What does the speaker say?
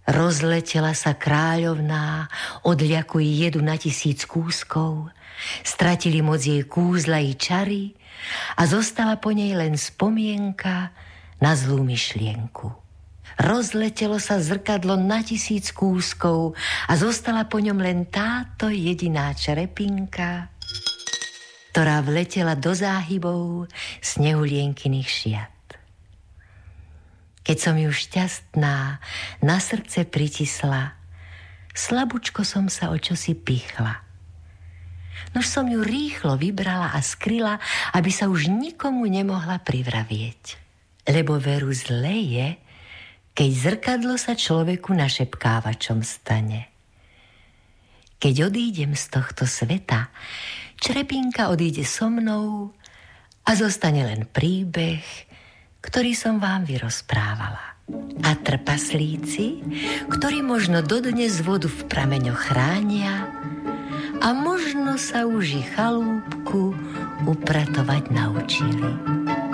Rozletela sa kráľovná, od ľaku jedu na 1000 kúskov, stratili moc jej kúzla i čary a zostala po nej len spomienka na zlú myšlienku. Rozletelo sa zrkadlo na 1000 kúskov a zostala po ňom len táto jediná črepinka, ktorá vletela do záhybov snehulienkyných šiat. Keď som ju šťastná na srdce pritisla, slabúčko som sa o čosi pichla. Nož som ju rýchlo vybrala a skryla, aby sa už nikomu nemohla privravieť. Lebo veru zle je, keď zrkadlo sa človeku našepkávačom stane. Keď odídem z tohto sveta, črepinka odíde so mnou a zostane len príbeh, ktorý som vám vyrozprávala. A trpaslíci, ktorí možno dodnes vodu v prameňoch chránia a možno sa už i chalúbku upratovať naučili.